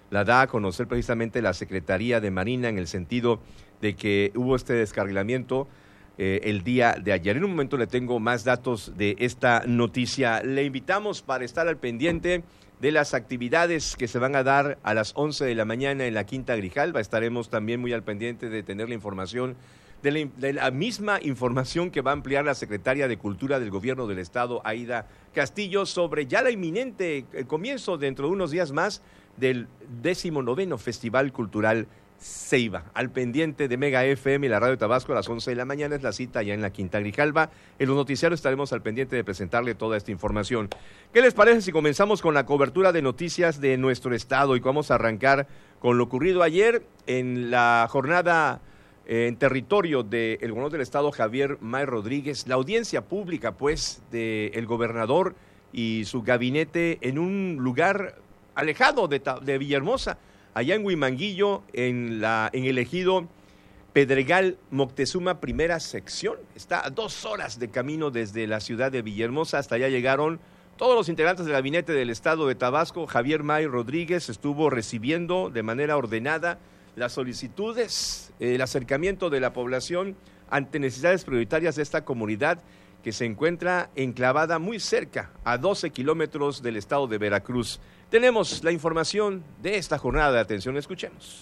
la da a conocer precisamente la Secretaría de Marina, en el sentido de que hubo este descarrilamiento el día de ayer. En un momento le tengo más datos de esta noticia. Le invitamos para estar al pendiente de las actividades que se van a dar a las 11 de la mañana en la Quinta Grijalva. Estaremos también muy al pendiente de tener la información, de la misma información que va a ampliar la secretaria de Cultura del Gobierno del Estado, Aida Castillo, sobre ya la inminente comienzo dentro de unos días más del 19º Festival Cultural Ceiba. Al pendiente de Mega FM y la Radio Tabasco a las 11 de la mañana es la cita ya en la Quinta Grijalva. En los noticiarios estaremos al pendiente de presentarle toda esta información. ¿Qué les parece si comenzamos con la cobertura de noticias de nuestro estado? Y vamos a arrancar con lo ocurrido ayer en la jornada en territorio del gobernador del estado, Javier May Rodríguez, la audiencia pública, pues, del gobernador y su gabinete en un lugar alejado de Villahermosa, allá en Huimanguillo, en el ejido Pedregal Moctezuma, primera sección. Está a 2 horas de camino desde la ciudad de Villahermosa. Hasta allá llegaron todos los integrantes del gabinete del estado de Tabasco. Javier May Rodríguez estuvo recibiendo de manera ordenada las solicitudes, el acercamiento de la población ante necesidades prioritarias de esta comunidad que se encuentra enclavada muy cerca, a 12 kilómetros del estado de Veracruz. Tenemos la información de esta jornada de atención, escuchemos.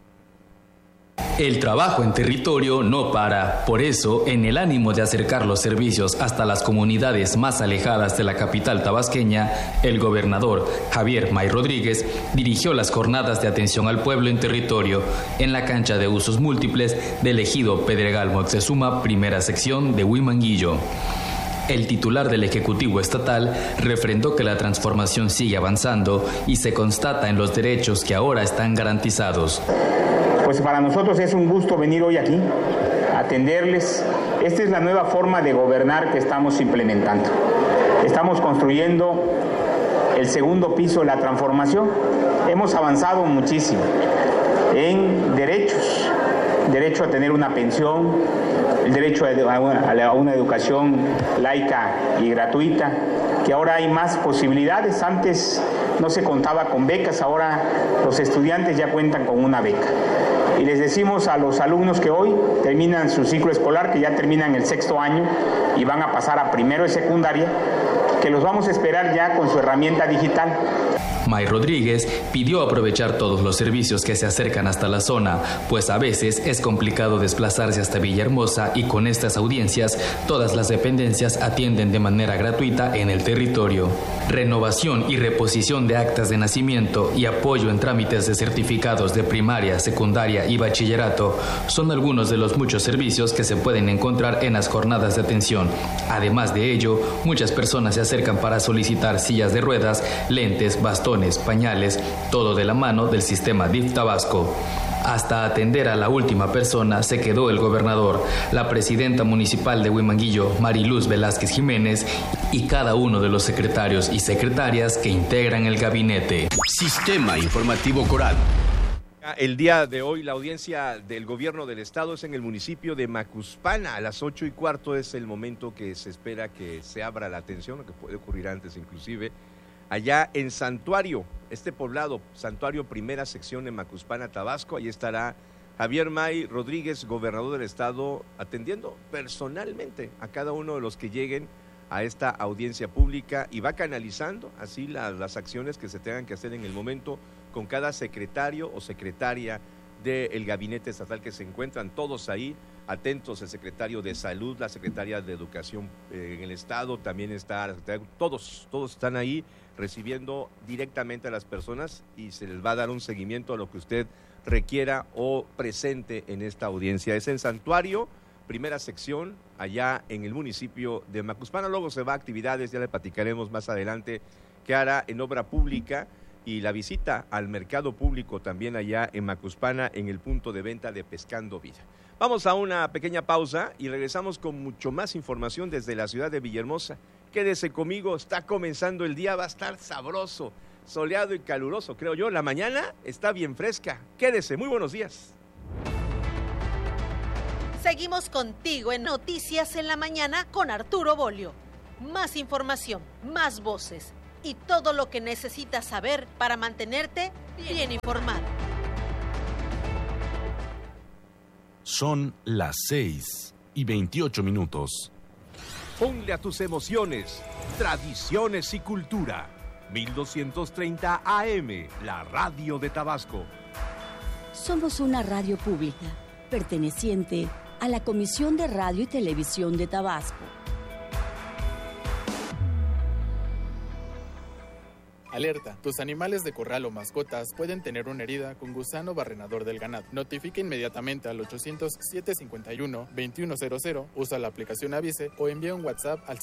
El trabajo en territorio no para. Por eso, en el ánimo de acercar los servicios hasta las comunidades más alejadas de la capital tabasqueña, el gobernador Javier May Rodríguez dirigió las jornadas de atención al pueblo en territorio en la cancha de usos múltiples del ejido Pedregal Moctezuma, primera sección de Huimanguillo. El titular del Ejecutivo Estatal refrendó que la transformación sigue avanzando y se constata en los derechos que ahora están garantizados. Pues para nosotros es un gusto venir hoy aquí a atenderles. Esta es la nueva forma de gobernar que estamos implementando. Estamos construyendo el segundo piso de la transformación. Hemos avanzado muchísimo en derechos. Derecho a tener una pensión, el derecho a una educación laica y gratuita, que ahora hay más posibilidades. Antes no se contaba con becas, ahora los estudiantes ya cuentan con una beca. Y les decimos a los alumnos que hoy terminan su ciclo escolar, que ya terminan el 6º año y van a pasar a primero de secundaria, que los vamos a esperar ya con su herramienta digital. May Rodríguez pidió aprovechar todos los servicios que se acercan hasta la zona, pues a veces es complicado desplazarse hasta Villahermosa y con estas audiencias todas las dependencias atienden de manera gratuita en el territorio. Renovación y reposición de actas de nacimiento y apoyo en trámites de certificados de primaria, secundaria y bachillerato son algunos de los muchos servicios que se pueden encontrar en las jornadas de atención. Además de ello, muchas personas se acercan para solicitar sillas de ruedas, lentes, bastones, pañales, todo de la mano del sistema DIF Tabasco. Hasta atender a la última persona se quedó el gobernador, la presidenta municipal de Huimanguillo, Mariluz Velázquez Jiménez, y cada uno de los secretarios y secretarias que integran el gabinete. Sistema Informativo Coral. El día de hoy la audiencia del gobierno del estado es en el municipio de Macuspana. A las 8:15 es el momento que se espera que se abra la atención, lo que puede ocurrir antes inclusive. Allá en Santuario, este poblado, Santuario, primera sección en Macuspana, Tabasco, ahí estará Javier May Rodríguez, gobernador del estado, atendiendo personalmente a cada uno de los que lleguen a esta audiencia pública y va canalizando así las acciones que se tengan que hacer en el momento con cada secretario o secretaria del gabinete estatal, que se encuentran todos ahí atentos, el secretario de Salud, la secretaria de Educación en el estado, también está, todos están ahí recibiendo directamente a las personas y se les va a dar un seguimiento a lo que usted requiera o presente en esta audiencia. Es en Santuario, primera sección, allá en el municipio de Macuspana. Luego se va a actividades, ya le platicaremos más adelante qué hará en obra pública y la visita al mercado público también allá en Macuspana, en el punto de venta de Pescando Vida. Vamos a una pequeña pausa y regresamos con mucho más información desde la ciudad de Villahermosa. Quédese conmigo, está comenzando el día, va a estar sabroso, soleado y caluroso, creo yo. La mañana está bien fresca. Quédese, muy buenos días. Seguimos contigo en Noticias en la Mañana con Arturo Bolio. Más información, más voces. y todo lo que necesitas saber para mantenerte bien informado. Son las 6:28. Ponle a tus emociones, tradiciones y cultura. 1230 AM, la radio de Tabasco. Somos una radio pública, perteneciente a la Comisión de Radio y Televisión de Tabasco. Alerta, tus animales de corral o mascotas pueden tener una herida con gusano barrenador del ganado. Notifica inmediatamente al 800-751-2100, usa la aplicación Avise o envía un WhatsApp al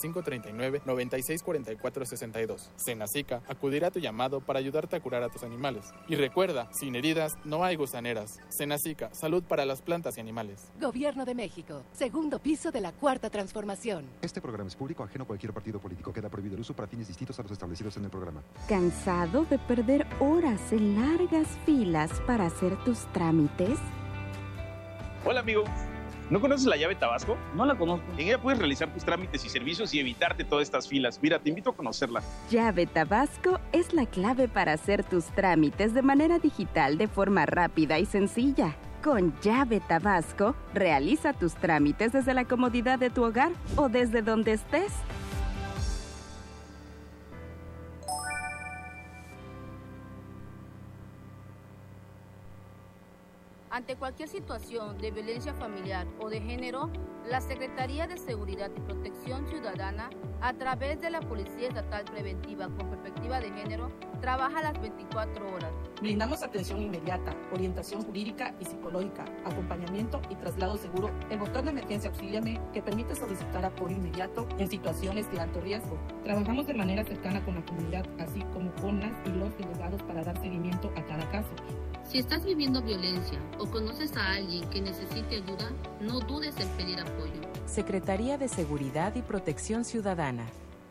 5539-964462. Senacica acudirá a tu llamado para ayudarte a curar a tus animales. Y recuerda, sin heridas no hay gusaneras. Senacica, salud para las plantas y animales. Gobierno de México, segundo piso de la Cuarta Transformación. Este programa es público, ajeno a cualquier partido político. Queda prohibido el uso para fines distintos a los establecidos en el programa. ¿Cansado de perder horas en largas filas para hacer tus trámites? Hola amigo, ¿no conoces la llave Tabasco? No la conozco. En ella puedes realizar tus trámites y servicios y evitarte todas estas filas. Mira, te invito a conocerla. Llave Tabasco es la clave para hacer tus trámites de manera digital de forma rápida y sencilla. Con Llave Tabasco, realiza tus trámites desde la comodidad de tu hogar o desde donde estés. Ante cualquier situación de violencia familiar o de género, la Secretaría de Seguridad y Protección Ciudadana, a través de la Policía Estatal Preventiva con Perspectiva de Género, trabaja las 24 horas. Brindamos atención inmediata, orientación jurídica y psicológica, acompañamiento y traslado seguro. El botón de emergencia Auxíliame, que permite solicitar apoyo inmediato en situaciones de alto riesgo. Trabajamos de manera cercana con la comunidad, así como con las y los delegados para dar seguimiento a cada caso. Si estás viviendo violencia o conoces a alguien que necesite ayuda, no dudes en pedir apoyo. Secretaría de Seguridad y Protección Ciudadana.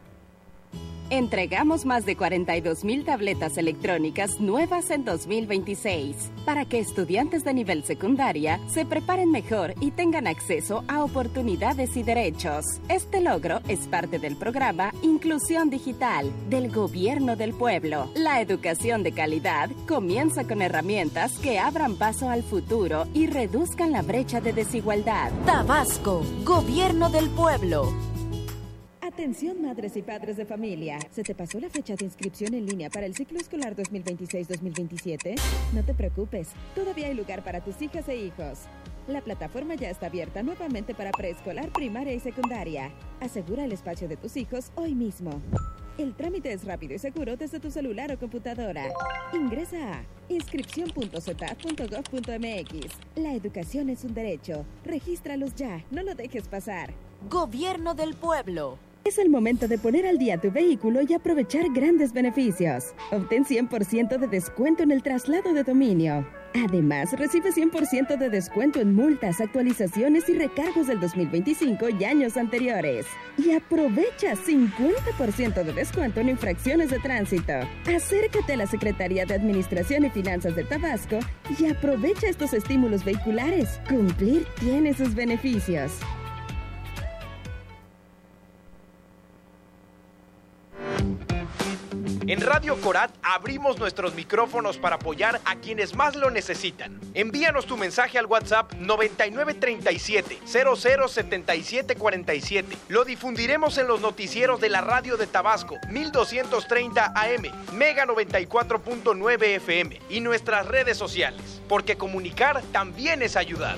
Entregamos más de 42,000 tabletas electrónicas nuevas en 2026 para que estudiantes de nivel secundaria se preparen mejor y tengan acceso a oportunidades y derechos. Este logro es parte del programa Inclusión Digital del Gobierno del Pueblo. La educación de calidad comienza con herramientas que abran paso al futuro y reduzcan la brecha de desigualdad. Tabasco, Gobierno del Pueblo. Atención madres y padres de familia. ¿Se te pasó la fecha de inscripción en línea para el ciclo escolar 2026-2027? No te preocupes, todavía hay lugar para tus hijas e hijos. La plataforma ya está abierta nuevamente para preescolar, primaria y secundaria. Asegura el espacio de tus hijos hoy mismo. El trámite es rápido y seguro desde tu celular o computadora. Ingresa a inscripción.cetat.gov.mx. La educación es un derecho. Regístralos ya, no lo dejes pasar. Gobierno del Pueblo. Es el momento de poner al día tu vehículo y aprovechar grandes beneficios. Obtén 100% de descuento en el traslado de dominio. Además, recibe 100% de descuento en multas, actualizaciones y recargos del 2025 y años anteriores. Y aprovecha 50% de descuento en infracciones de tránsito. Acércate a la Secretaría de Administración y Finanzas de Tabasco y aprovecha estos estímulos vehiculares. Cumplir tiene sus beneficios. En Radio Corat abrimos nuestros micrófonos para apoyar a quienes más lo necesitan. Envíanos tu mensaje al WhatsApp 9937-007747. Lo difundiremos en los noticieros de la radio de Tabasco, 1230 AM, Mega 94.9 FM y nuestras redes sociales, porque comunicar también es ayudar.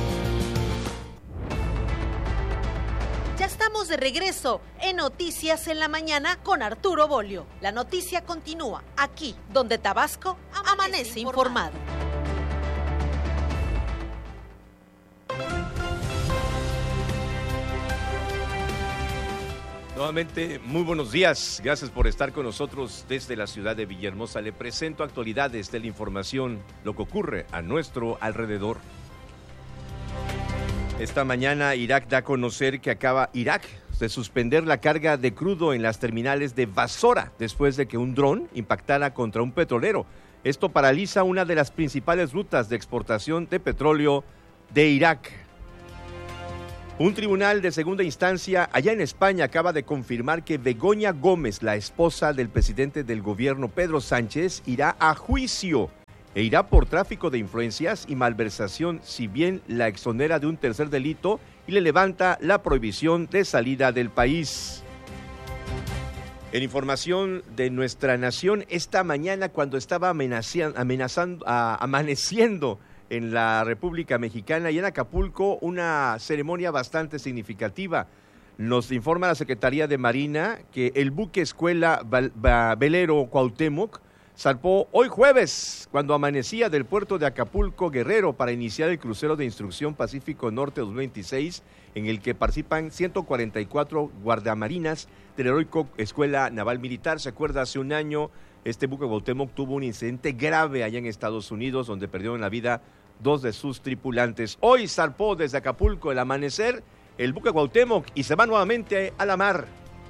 Ya estamos de regreso en Noticias en la Mañana con Arturo Bolio. La noticia continúa aquí, donde Tabasco amanece informado. Nuevamente, muy buenos días. Gracias por estar con nosotros desde la ciudad de Villahermosa. Le presento actualidades de la información, lo que ocurre a nuestro alrededor. Esta mañana Irak da a conocer que acaba de suspender la carga de crudo en las terminales de Basora después de que un dron impactara contra un petrolero. Esto paraliza una de las principales rutas de exportación de petróleo de Irak. Un tribunal de segunda instancia allá en España acaba de confirmar que Begoña Gómez, la esposa del presidente del gobierno Pedro Sánchez, irá a juicio e irá por tráfico de influencias y malversación, si bien la exonera de un tercer delito y le levanta la prohibición de salida del país. En información de nuestra nación, esta mañana cuando estaba amaneciendo en la República Mexicana y en Acapulco, una ceremonia bastante significativa. Nos informa la Secretaría de Marina que el buque escuela velero Cuauhtémoc zarpó hoy jueves, cuando amanecía del puerto de Acapulco Guerrero para iniciar el crucero de instrucción Pacífico Norte 2026, en el que participan 144 guardamarinas de la heroico Escuela Naval Militar. Se acuerda, hace un año este buque Cuauhtémoc tuvo un incidente grave allá en Estados Unidos, donde perdieron la vida 2 de sus tripulantes. Hoy zarpó desde Acapulco el amanecer el buque Cuauhtémoc y se va nuevamente a la mar.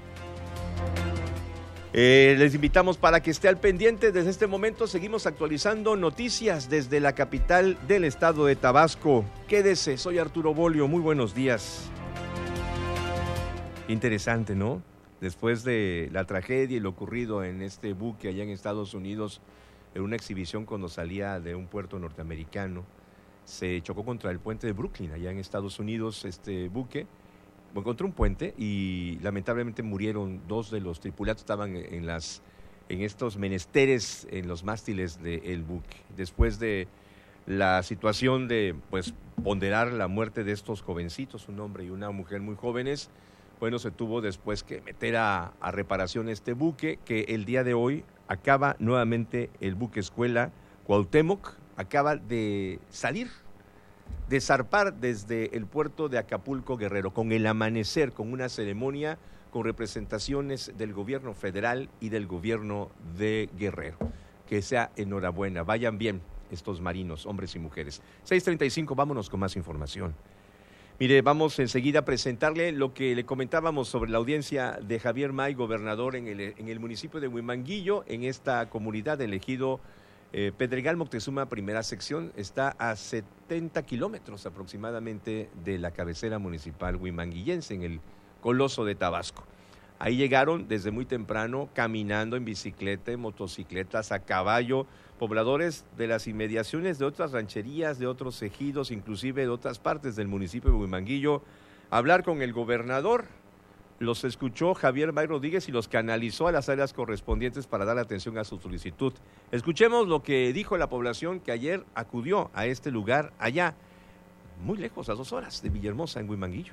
Les invitamos para que esté al pendiente. Desde este momento seguimos actualizando noticias desde la capital del estado de Tabasco. Quédese, soy Arturo Bolio, muy buenos días. Interesante, ¿no? Después de la tragedia y lo ocurrido en este buque allá en Estados Unidos, en una exhibición cuando salía de un puerto norteamericano, se chocó contra el puente de Brooklyn, allá en Estados Unidos, este buque, contra un puente, y lamentablemente murieron 2 de los tripulantes, estaban en estos menesteres, en los mástiles del buque. Después de la situación de, pues, ponderar la muerte de estos jovencitos, un hombre y una mujer muy jóvenes, bueno, se tuvo después que meter a reparación este buque, que el día de hoy acaba nuevamente el buque escuela Cuauhtémoc, acaba de salir, de zarpar desde el puerto de Acapulco Guerrero, con el amanecer, con una ceremonia con representaciones del gobierno federal y del gobierno de Guerrero. Que sea enhorabuena, vayan bien estos marinos, hombres y mujeres. 6:35, vámonos con más información. Mire, vamos enseguida a presentarle lo que le comentábamos sobre la audiencia de Javier May, gobernador en el municipio de Huimanguillo, en esta comunidad del ejido Pedregal Moctezuma, primera sección. Está a 70 kilómetros aproximadamente de la cabecera municipal huimanguillense, en el Coloso de Tabasco. Ahí llegaron desde muy temprano, caminando, en bicicleta, en motocicletas, a caballo, pobladores de las inmediaciones de otras rancherías, de otros ejidos, inclusive de otras partes del municipio de Huimanguillo, hablar con el gobernador. Los escuchó Javier May Rodríguez y los canalizó a las áreas correspondientes para dar atención a su solicitud. Escuchemos lo que dijo la población que ayer acudió a este lugar, allá, muy lejos, a 2 horas de Villahermosa, en Huimanguillo.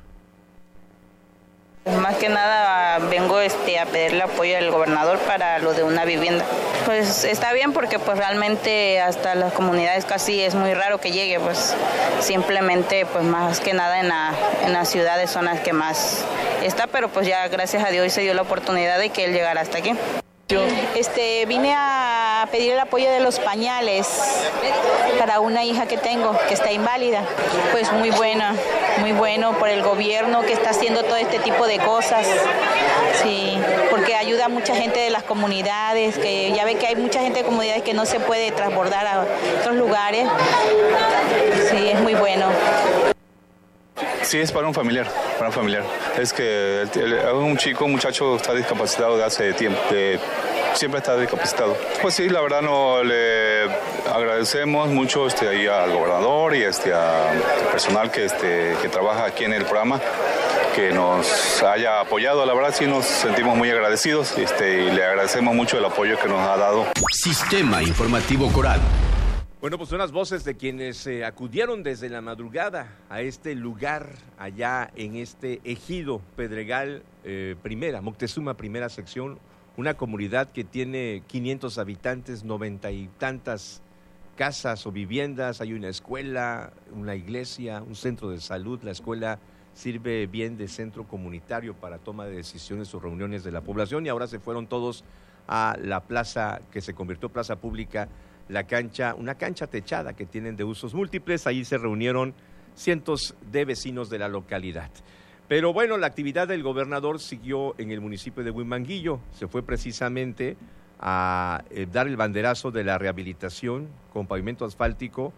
Más que nada vengo a pedirle apoyo al gobernador para lo de una vivienda. Pues está bien, porque pues realmente hasta las comunidades casi es muy raro que llegue, pues simplemente pues más que nada en las ciudades son las que más está, pero pues ya gracias a Dios se dio la oportunidad de que él llegara hasta aquí. Vine a pedir el apoyo de los pañales para una hija que tengo, que está inválida. Pues muy bueno por el gobierno que está haciendo todo este tipo de cosas. Sí, porque ayuda a mucha gente de las comunidades, que ya ve que hay mucha gente de comunidades que no se puede transbordar a otros lugares. Sí, es muy bueno. Sí, es para un familiar. Es que un muchacho está discapacitado de hace tiempo, siempre está discapacitado. Pues sí, la verdad le agradecemos mucho ahí al gobernador y al personal que trabaja aquí en el programa, que nos haya apoyado. La verdad sí nos sentimos muy agradecidos y le agradecemos mucho el apoyo que nos ha dado. Sistema Informativo Coral. Bueno, pues son las voces de quienes acudieron desde la madrugada a este lugar, allá en este ejido Pedregal Moctezuma, primera sección, una comunidad que tiene 500 habitantes, 90 y tantas casas o viviendas. Hay una escuela, una iglesia, un centro de salud. La escuela sirve bien de centro comunitario para toma de decisiones o reuniones de la población, y ahora se fueron todos a la plaza que se convirtió en plaza pública, una cancha techada que tienen de usos múltiples. Ahí se reunieron cientos de vecinos de la localidad. Pero bueno, la actividad del gobernador siguió en el municipio de Huimanguillo. Se fue precisamente a dar el banderazo de la rehabilitación con pavimento asfáltico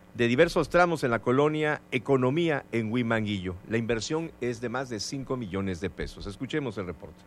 de diversos tramos en la colonia Economía en Huimanguillo. La inversión es de más de 5 millones de pesos. Escuchemos el reporte.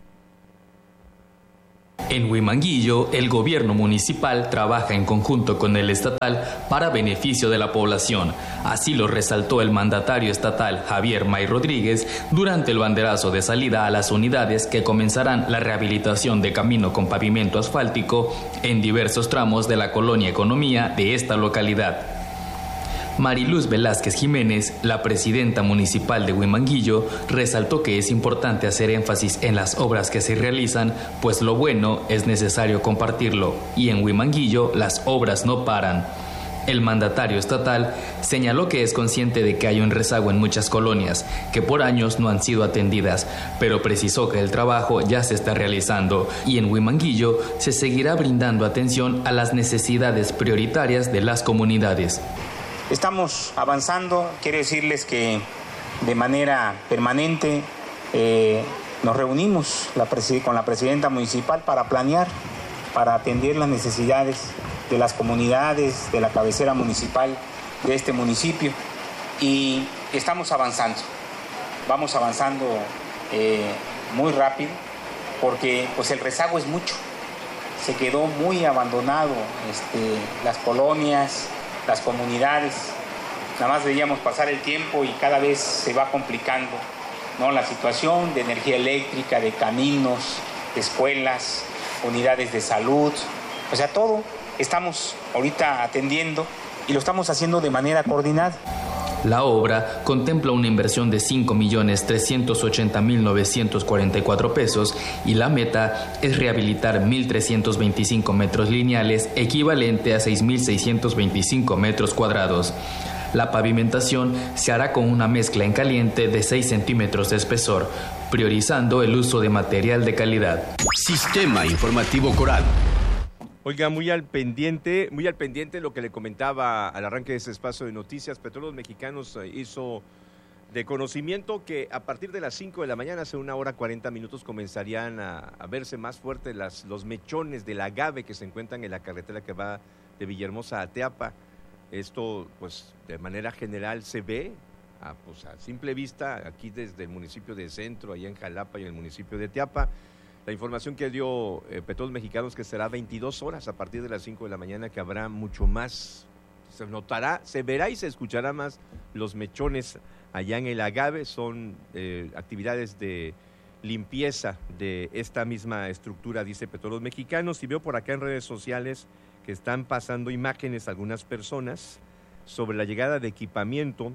En Huimanguillo, el gobierno municipal trabaja en conjunto con el estatal para beneficio de la población. Así lo resaltó el mandatario estatal Javier May Rodríguez durante el banderazo de salida a las unidades que comenzarán la rehabilitación de camino con pavimento asfáltico en diversos tramos de la colonia Economía de esta localidad. Mariluz Velázquez Jiménez, la presidenta municipal de Huimanguillo, resaltó que es importante hacer énfasis en las obras que se realizan, pues lo bueno es necesario compartirlo, y en Huimanguillo las obras no paran. El mandatario estatal señaló que es consciente de que hay un rezago en muchas colonias, que por años no han sido atendidas, pero precisó que el trabajo ya se está realizando y en Huimanguillo se seguirá brindando atención a las necesidades prioritarias de las comunidades. Estamos avanzando, quiero decirles que de manera permanente nos reunimos con la presidenta municipal para planear, para atender las necesidades de las comunidades, de la cabecera municipal de este municipio, y estamos avanzando. Vamos avanzando muy rápido porque pues el rezago es mucho. Se quedó muy abandonado las colonias, las comunidades. Nada más veíamos pasar el tiempo y cada vez se va complicando, ¿no? La situación de energía eléctrica, de caminos, de escuelas, unidades de salud, o sea, todo estamos ahorita atendiendo y lo estamos haciendo de manera coordinada. La obra contempla una inversión de 5.380.944 pesos y la meta es rehabilitar 1.325 metros lineales, equivalente a 6.625 metros cuadrados. La pavimentación se hará con una mezcla en caliente de 6 centímetros de espesor, priorizando el uso de material de calidad. Sistema Informativo Coral. Oiga, muy al pendiente lo que le comentaba al arranque de ese espacio de noticias. Petróleos Mexicanos hizo de conocimiento que a partir de las 5 de la mañana, hace 1 hora 40 minutos, comenzarían a verse más fuertes los mechones del agave que se encuentran en la carretera que va de Villahermosa a Teapa. Esto, pues, de manera general se ve a simple vista aquí desde el municipio de Centro, allá en Jalapa y en el municipio de Teapa. La información que dio Petróleos Mexicanos que será 22 horas a partir de las 5 de la mañana, que habrá mucho más, se notará, se verá y se escuchará más los mechones allá en el agave. Son actividades de limpieza de esta misma estructura, dice Petróleos Mexicanos. Y veo por acá en redes sociales que están pasando imágenes algunas personas sobre la llegada de equipamiento,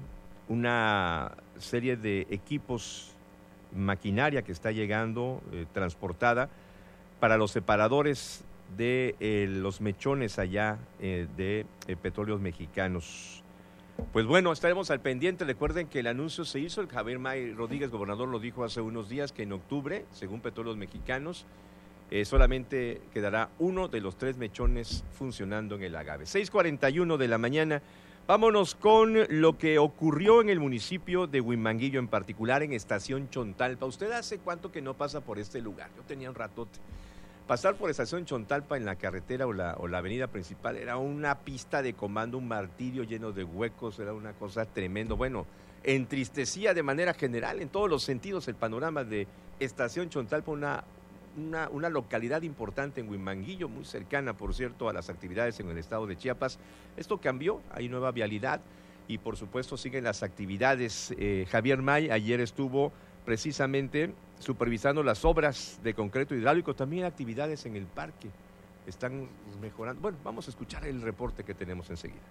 una serie de equipos, maquinaria que está llegando, transportada para los separadores de los mechones allá de Petróleos Mexicanos. Pues bueno, estaremos al pendiente. Recuerden que el anuncio se hizo, el Javier May Rodríguez, gobernador, lo dijo hace unos días, que en octubre, según Petróleos Mexicanos, solamente quedará uno de los 3 mechones funcionando en el agave. 6:41 de la mañana. Vámonos con lo que ocurrió en el municipio de Huimanguillo, en particular en Estación Chontalpa. ¿Usted hace cuánto que no pasa por este lugar? Yo tenía un ratote. Pasar por Estación Chontalpa en la carretera o la avenida principal era una pista de comando, un martirio lleno de huecos, era una cosa tremenda. Bueno, entristecía de manera general, en todos los sentidos, el panorama de Estación Chontalpa, una localidad importante en Huimanguillo, muy cercana, por cierto, a las actividades en el estado de Chiapas. Esto cambió, hay nueva vialidad y por supuesto siguen las actividades. Javier May ayer estuvo precisamente supervisando las obras de concreto hidráulico, también actividades en el parque, están mejorando. Bueno, vamos a escuchar el reporte que tenemos enseguida.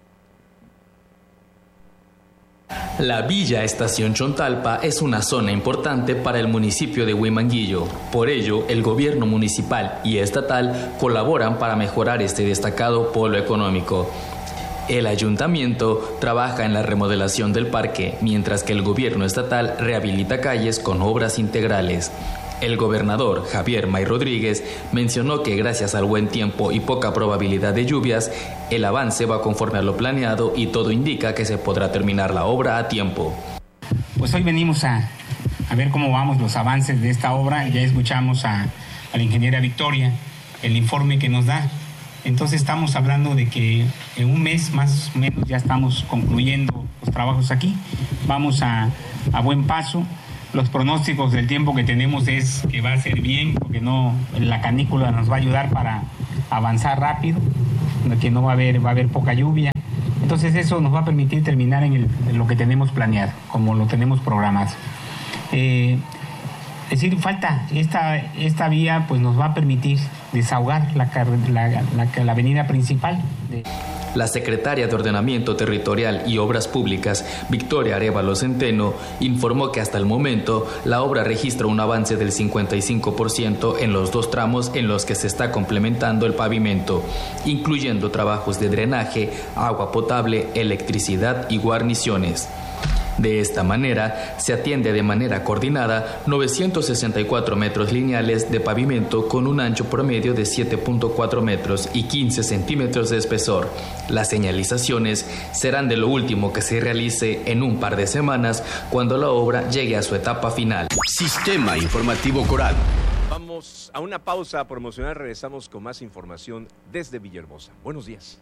La Villa Estación Chontalpa es una zona importante para el municipio de Huimanguillo. Por ello, el gobierno municipal y estatal colaboran para mejorar este destacado polo económico. El ayuntamiento trabaja en la remodelación del parque, mientras que el gobierno estatal rehabilita calles con obras integrales. El gobernador Javier May Rodríguez mencionó que gracias al buen tiempo y poca probabilidad de lluvias, el avance va conforme a lo planeado y todo indica que se podrá terminar la obra a tiempo. Pues hoy venimos a ver cómo vamos los avances de esta obra. Ya escuchamos a la ingeniera Victoria, el informe que nos da. Entonces estamos hablando de que en un mes más o menos ya estamos concluyendo los trabajos aquí. Vamos a buen paso. Los pronósticos del tiempo que tenemos es que va a ser bien, porque la canícula nos va a ayudar para avanzar rápido, que no va a haber poca lluvia. Entonces eso nos va a permitir terminar en lo que tenemos planeado, como lo tenemos programado. Es decir, falta esta vía, pues nos va a permitir desahogar la avenida principal. La secretaria de Ordenamiento Territorial y Obras Públicas, Victoria Arévalo Centeno, informó que hasta el momento la obra registra un avance del 55% en los 2 tramos en los que se está complementando el pavimento, incluyendo trabajos de drenaje, agua potable, electricidad y guarniciones. De esta manera, se atiende de manera coordinada 964 metros lineales de pavimento con un ancho promedio de 7.4 metros y 15 centímetros de espesor. Las señalizaciones serán de lo último que se realice en un par de semanas cuando la obra llegue a su etapa final. Sistema Informativo Coral. Vamos a una pausa promocional, regresamos con más información desde Villahermosa. Buenos días.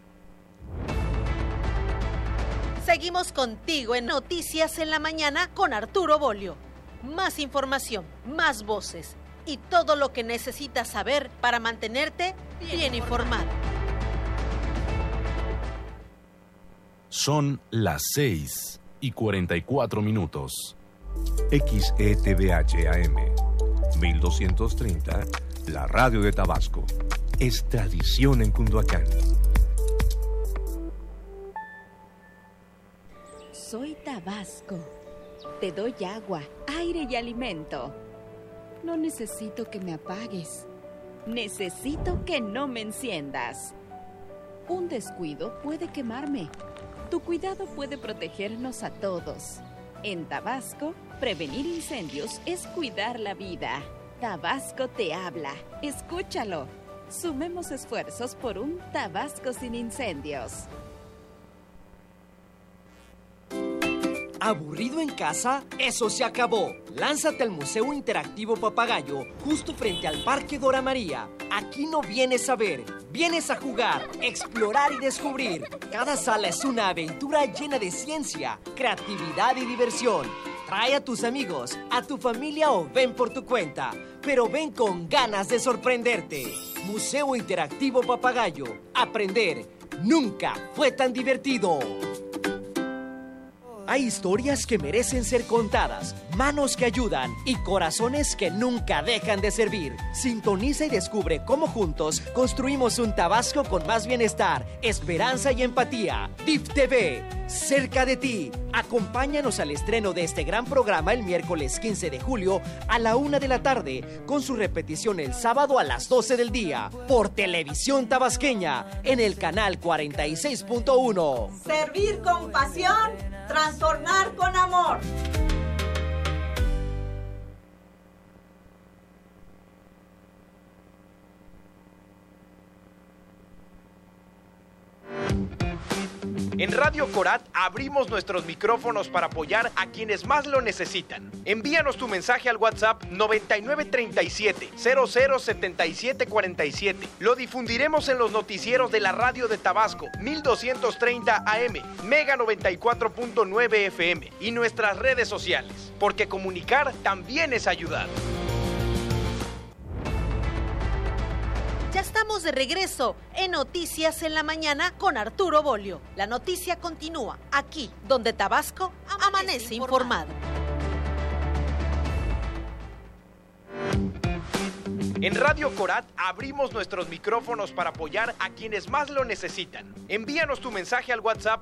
Seguimos contigo en Noticias en la Mañana con Arturo Bolio. Más información, más voces y todo lo que necesitas saber para mantenerte bien informado. Son las 6:44. XETVH AM 1230, la radio de Tabasco. Es tradición en Cunduacán. Soy Tabasco. Te doy agua, aire y alimento. No necesito que me apagues. Necesito que no me enciendas. Un descuido puede quemarme. Tu cuidado puede protegernos a todos. En Tabasco, prevenir incendios es cuidar la vida. Tabasco te habla. Escúchalo. Sumemos esfuerzos por un Tabasco sin incendios. ¿Aburrido en casa? ¡Eso se acabó! Lánzate al Museo Interactivo Papagayo, justo frente al Parque Dora María. Aquí no vienes a ver, vienes a jugar, explorar y descubrir. Cada sala es una aventura llena de ciencia, creatividad y diversión. Trae a tus amigos, a tu familia o ven por tu cuenta, pero ven con ganas de sorprenderte. Museo Interactivo Papagayo. Aprender nunca fue tan divertido. Hay historias que merecen ser contadas, manos que ayudan y corazones que nunca dejan de servir. Sintoniza y descubre cómo juntos construimos un Tabasco con más bienestar, esperanza y empatía. DIF TV, cerca de ti. Acompáñanos al estreno de este gran programa el miércoles 15 de julio a la 1 de la tarde, con su repetición el sábado a las 12 del día, por Televisión Tabasqueña, en el canal 46.1. Servir con pasión, transformar con amor. En Radio Corat abrimos nuestros micrófonos para apoyar a quienes más lo necesitan. Envíanos tu mensaje al WhatsApp 9937-007747. Lo difundiremos en los noticieros de la radio de Tabasco, 1230 AM, Mega 94.9 FM y nuestras redes sociales, porque comunicar también es ayudar. Ya estamos de regreso en Noticias en la Mañana con Arturo Bolio. La noticia continúa aquí, donde Tabasco amanece informado. En Radio Corat abrimos nuestros micrófonos para apoyar a quienes más lo necesitan. Envíanos tu mensaje al WhatsApp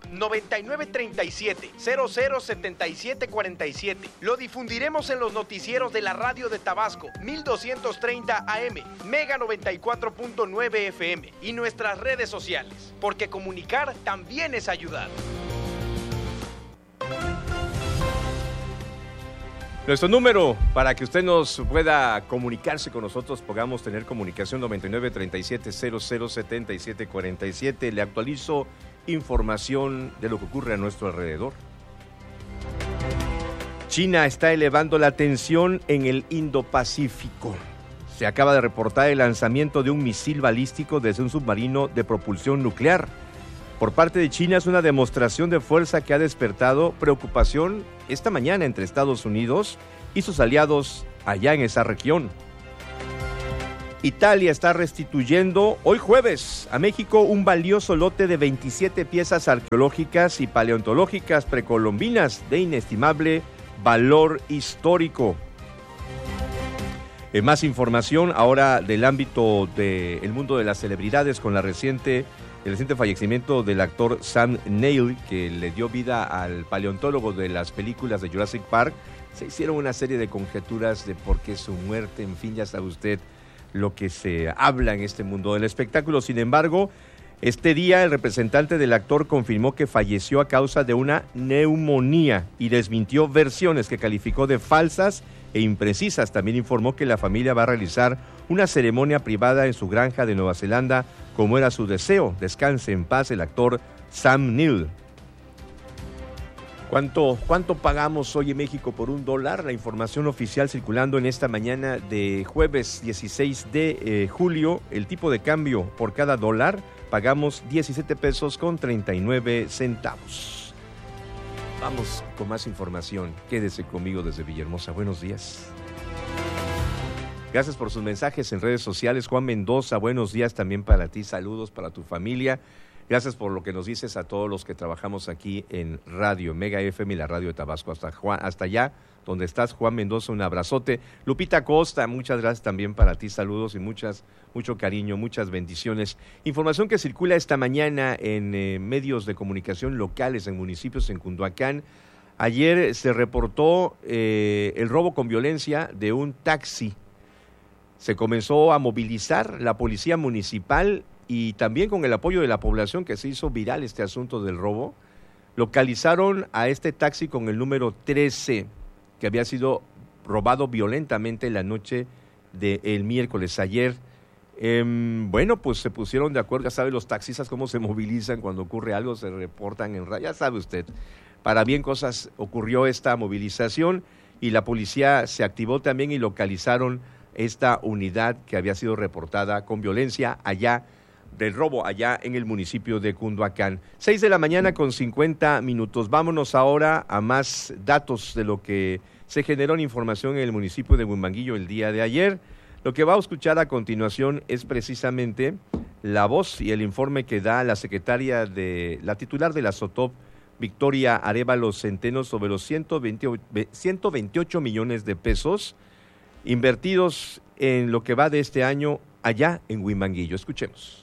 9937-007747. Lo difundiremos en los noticieros de la radio de Tabasco, 1230 AM, Mega 94.9 FM y nuestras redes sociales, porque comunicar también es ayudar. Nuestro número para que usted nos pueda comunicarse con nosotros, podamos tener comunicación 9937-007747. Le actualizo información de lo que ocurre a nuestro alrededor. China está elevando la tensión en el Indo-Pacífico. Se acaba de reportar el lanzamiento de un misil balístico desde un submarino de propulsión nuclear. Por parte de China es una demostración de fuerza que ha despertado preocupación esta mañana entre Estados Unidos y sus aliados allá en esa región. Italia está restituyendo hoy jueves a México un valioso lote de 27 piezas arqueológicas y paleontológicas precolombinas de inestimable valor histórico. Más información ahora del ámbito del mundo de las celebridades con el reciente fallecimiento del actor Sam Neill, que le dio vida al paleontólogo de las películas de Jurassic Park. Se hicieron una serie de conjeturas de por qué su muerte, en fin, ya sabe usted lo que se habla en este mundo del espectáculo. Sin embargo, este día el representante del actor confirmó que falleció a causa de una neumonía y desmintió versiones que calificó de falsas e imprecisas. También informó que la familia va a realizar una ceremonia privada en su granja de Nueva Zelanda, como era su deseo. Descanse en paz el actor Sam Neill. ¿Cuánto pagamos hoy en México por $1? La información oficial circulando en esta mañana de jueves 16 de julio. El tipo de cambio por cada dólar pagamos 17 pesos con 39 centavos. Vamos con más información. Quédese conmigo desde Villahermosa. Buenos días. Gracias por sus mensajes en redes sociales. Juan Mendoza, buenos días también para ti. Saludos para tu familia. Gracias por lo que nos dices a todos los que trabajamos aquí en Radio Mega FM y la Radio de Tabasco. Hasta allá donde estás, Juan Mendoza, un abrazote. Lupita Costa, muchas gracias también para ti. Saludos y mucho cariño, muchas bendiciones. Información que circula esta mañana en medios de comunicación locales en municipios en Cunduacán. Ayer se reportó el robo con violencia de un taxi. Se comenzó a movilizar la policía municipal y también con el apoyo de la población, que se hizo viral este asunto del robo. Localizaron a este taxi con el número 13, que había sido robado violentamente la noche del miércoles ayer. Bueno, pues se pusieron de acuerdo. Ya sabe los taxistas cómo se movilizan cuando ocurre algo, se reportan en radio. Ya sabe usted, para bien cosas ocurrió esta movilización y la policía se activó también y localizaron esta unidad que había sido reportada con violencia del robo allá en el municipio de Cunduacán. 6 de la mañana con 50 minutos. Vámonos ahora a más datos de lo que se generó en información en el municipio de Huimanguillo el día de ayer. Lo que va a escuchar a continuación es precisamente la voz y el informe que da la titular de la SOTOP, Victoria Arévalo Centeno, sobre los 128 millones de pesos invertidos en lo que va de este año allá en Huimanguillo. Escuchemos.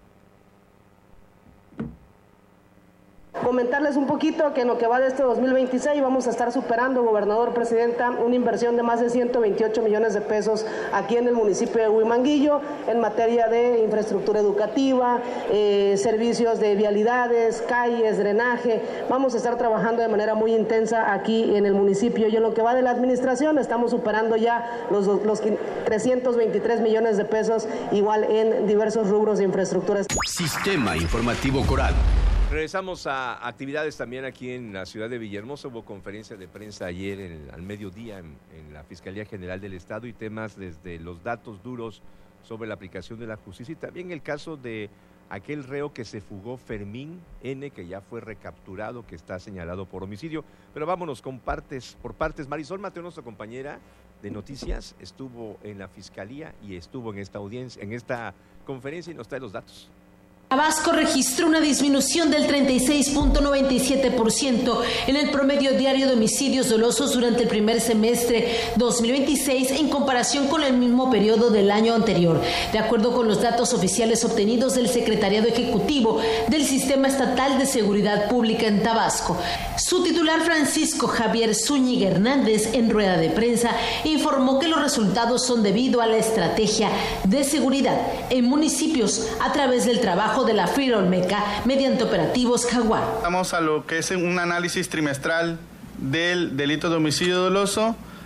Comentarles un poquito que en lo que va de este 2026 vamos a estar superando, gobernador, presidenta, una inversión de más de 128 millones de pesos aquí en el municipio de Huimanguillo en materia de infraestructura educativa, servicios de vialidades, calles, drenaje. Vamos a estar trabajando de manera muy intensa aquí en el municipio y en lo que va de la administración estamos superando ya los 323 millones de pesos, igual en diversos rubros de infraestructura. Sistema Informativo Coral. Regresamos a actividades también aquí en la ciudad de Villahermosa. Hubo conferencia de prensa ayer al mediodía en la Fiscalía General del Estado y temas desde los datos duros sobre la aplicación de la justicia y también el caso de aquel reo que se fugó, Fermín N., que ya fue recapturado, que está señalado por homicidio. Pero vámonos por partes. Marisol Mateo, nuestra compañera de noticias, estuvo en la Fiscalía y estuvo en esta audiencia, en esta conferencia y nos trae los datos. Tabasco registró una disminución del 36.97% en el promedio diario de homicidios dolosos durante el primer semestre 2026 en comparación con el mismo periodo del año anterior, de acuerdo con los datos oficiales obtenidos del Secretariado Ejecutivo del Sistema Estatal de Seguridad Pública en Tabasco. Su titular, Francisco Javier Zúñiga Hernández, en rueda de prensa, informó que los resultados son debido a la estrategia de seguridad en municipios a través del trabajo de la FRIR Olmeca mediante operativos Jaguar. Vamos a lo que es un análisis trimestral del delito de homicidio doloso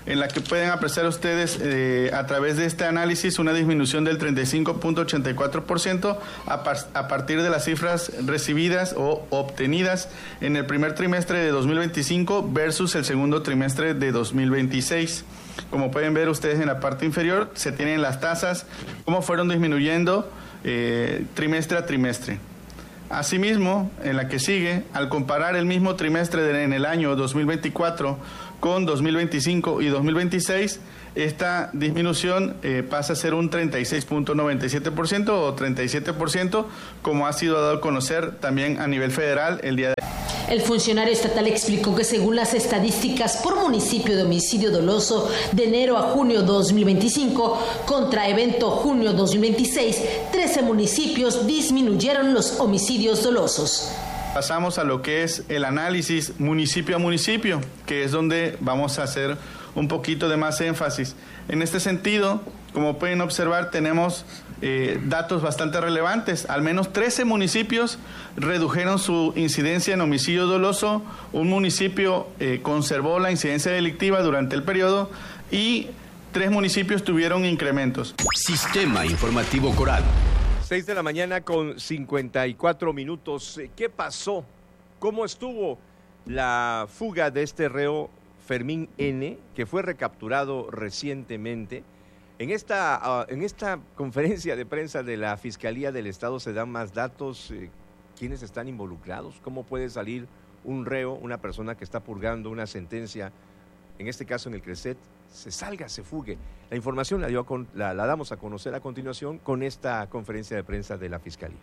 en la que pueden apreciar ustedes a través de este análisis una disminución del 35.84% a partir de las cifras recibidas o obtenidas en el primer trimestre de 2025 versus el segundo trimestre de 2026. Como pueden ver ustedes en la parte inferior, se tienen las tasas, cómo fueron disminuyendo trimestre a trimestre. Asimismo, en la que sigue, al comparar el mismo trimestre en el año 2024 con 2025 y 2026, esta disminución pasa a ser un 36.97% o 37%, como ha sido dado a conocer también a nivel federal el día de hoy. El funcionario estatal explicó que según las estadísticas por municipio de homicidio doloso de enero a junio 2025 contra evento junio 2026, 13 municipios disminuyeron los homicidios dolosos. Pasamos a lo que es el análisis municipio a municipio, que es donde vamos a hacer un poquito de más énfasis. En este sentido, como pueden observar, tenemos datos bastante relevantes. Al menos 13 municipios redujeron su incidencia en homicidio doloso, un municipio conservó la incidencia delictiva durante el periodo y 3 municipios tuvieron incrementos. Sistema Informativo Coral. 6 de la mañana con 54 minutos. ¿Qué pasó? ¿Cómo estuvo la fuga de este reo Fermín N., que fue recapturado recientemente? En esta conferencia de prensa de la Fiscalía del Estado se dan más datos, quiénes están involucrados, cómo puede salir un reo, una persona que está purgando una sentencia, en este caso en el CRECET, se fugue. La información la damos a conocer a continuación con esta conferencia de prensa de la Fiscalía.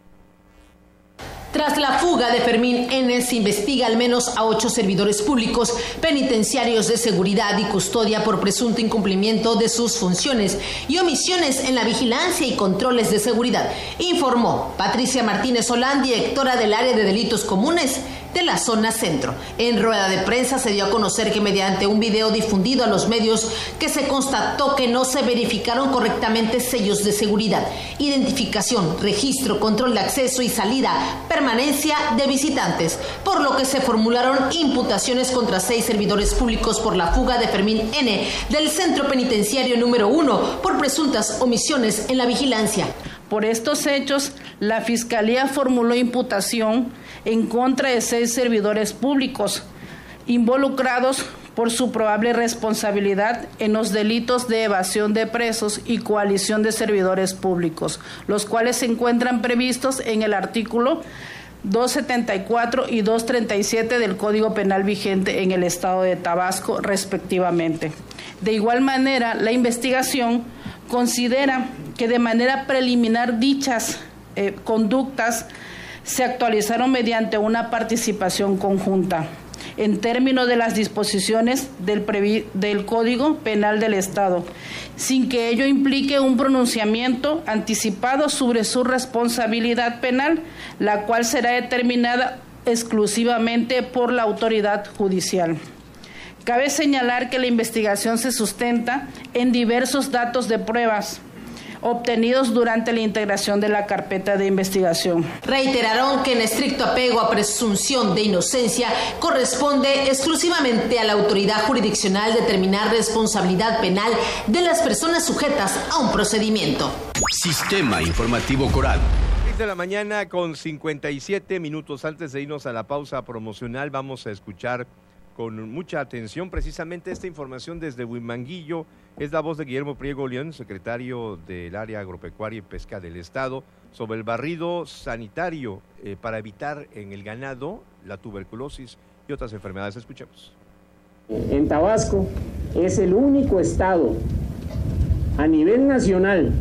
Tras la fuga de Fermín N., se investiga al menos a 8 servidores públicos penitenciarios de seguridad y custodia por presunto incumplimiento de sus funciones y omisiones en la vigilancia y controles de seguridad, informó Patricia Martínez Solán, directora del área de delitos comunes de la zona centro. En rueda de prensa se dio a conocer que mediante un video difundido a los medios que se constató que no se verificaron correctamente sellos de seguridad, identificación, registro, control de acceso y salida, permanencia de visitantes, por lo que se formularon imputaciones contra 6 servidores públicos por la fuga de Fermín N. del Centro Penitenciario número 1 por presuntas omisiones en la vigilancia. Por estos hechos, la Fiscalía formuló imputación en contra de 6 servidores públicos involucrados por su probable responsabilidad en los delitos de evasión de presos y coalición de servidores públicos, los cuales se encuentran previstos en el artículo 274 y 237 del Código Penal vigente en el Estado de Tabasco, respectivamente. De igual manera, la investigación considera que de manera preliminar dichas conductas se actualizaron mediante una participación conjunta en términos de las disposiciones del Código Penal del Estado, sin que ello implique un pronunciamiento anticipado sobre su responsabilidad penal, la cual será determinada exclusivamente por la autoridad judicial. Cabe señalar que la investigación se sustenta en diversos datos de pruebas obtenidos durante la integración de la carpeta de investigación. Reiteraron que en estricto apego a presunción de inocencia corresponde exclusivamente a la autoridad jurisdiccional determinar responsabilidad penal de las personas sujetas a un procedimiento. Sistema Informativo Coral. 6 de la mañana con 57 minutos. Antes de irnos a la pausa promocional, vamos a escuchar con mucha atención precisamente esta información desde Huimanguillo. Es la voz de Guillermo Priego León, secretario del Área Agropecuaria y Pesca del Estado, sobre el barrido sanitario para evitar en el ganado la tuberculosis y otras enfermedades. Escuchemos. En Tabasco es el único estado a nivel nacional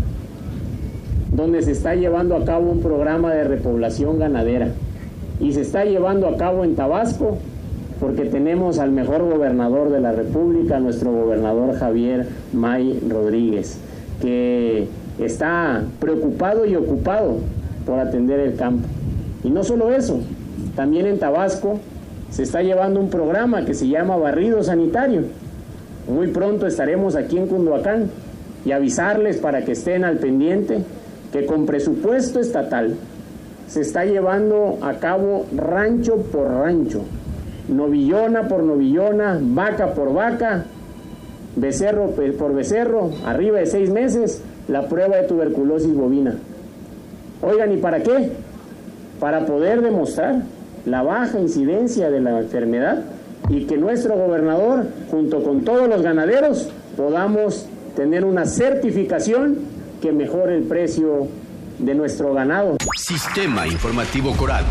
donde se está llevando a cabo un programa de repoblación ganadera, y se está llevando a cabo en Tabasco porque tenemos al mejor gobernador de la República, nuestro gobernador Javier May Rodríguez, que está preocupado y ocupado por atender el campo. Y no solo eso, también en Tabasco se está llevando un programa que se llama Barrido Sanitario. Muy pronto estaremos aquí en Cunduacán y avisarles para que estén al pendiente que con presupuesto estatal se está llevando a cabo rancho por rancho, novillona por novillona, vaca por vaca, becerro por becerro, arriba de 6 meses, la prueba de tuberculosis bovina. Oigan, ¿y para qué? Para poder demostrar la baja incidencia de la enfermedad y que nuestro gobernador, junto con todos los ganaderos, podamos tener una certificación que mejore el precio de nuestro ganado. Sistema Informativo Coral.